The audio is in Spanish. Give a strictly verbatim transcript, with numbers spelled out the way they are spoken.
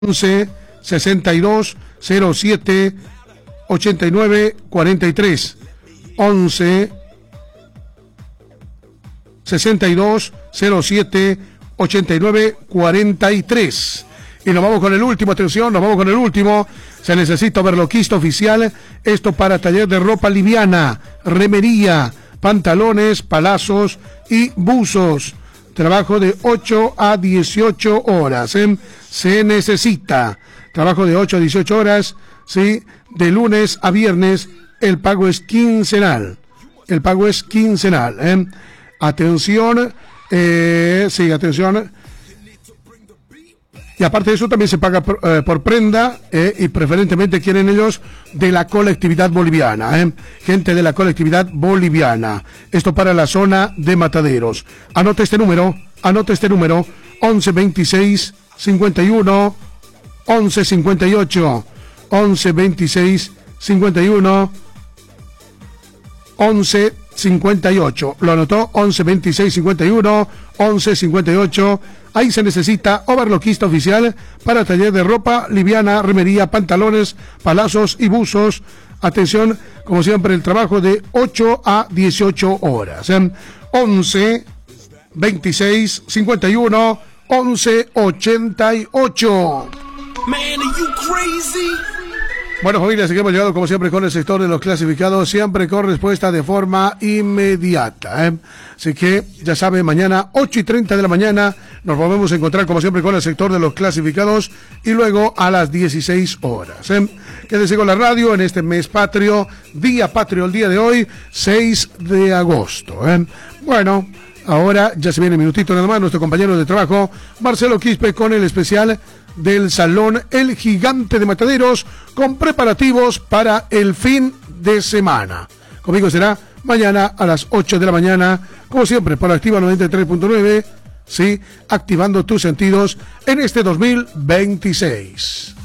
once sesenta y dos cero siete ochenta y nueve cuarenta y tres. once sesenta y dos cero siete ochenta y nueve cuarenta y tres. Y nos vamos con el último, atención, nos vamos con el último. Se necesita overloquista oficial. Esto para taller de ropa liviana, remería, pantalones, palazos y buzos. Trabajo de ocho a dieciocho horas. ¿eh? Se necesita. Trabajo de ocho a dieciocho horas, ¿sí? De lunes a viernes. El pago es quincenal. El pago es quincenal. ¿eh? Atención. Eh, sí, atención. Y aparte de eso también se paga por, eh, por prenda eh, y preferentemente quieren ellos de la colectividad boliviana, eh. gente de la colectividad boliviana. Esto para la zona de Mataderos. Anote este número, anote este número, once veintiséis cincuenta y uno once cincuenta y ocho, once veintiséis cincuenta y uno once cincuenta y ocho. Lo anotó, once veintiséis cincuenta y uno once cincuenta y ocho. Ahí se necesita overloquista oficial para taller de ropa liviana, remería, pantalones, palazos y buzos. Atención, como siempre, el trabajo de ocho a dieciocho horas. ¿eh? once veintiséis cincuenta y uno once ochenta y ocho. Man, are you crazy? Bueno, familia, así que hemos llegado como siempre con el sector de los clasificados, siempre con respuesta de forma inmediata. ¿eh? Así que, ya saben, mañana ocho y treinta de la mañana nos volvemos a encontrar como siempre con el sector de los clasificados y luego a las dieciséis horas. ¿eh? Quédese con la radio en este mes patrio, día patrio el día de hoy, seis de agosto. ¿eh? Bueno, ahora ya se viene minutito nada más nuestro compañero de trabajo, Marcelo Quispe, con el especial del Salón El Gigante de Mataderos, con preparativos para el fin de semana. Conmigo será mañana a las ocho de la mañana, como siempre, por Activa noventa y tres punto nueve, sí, activando tus sentidos en este dos mil veintiséis.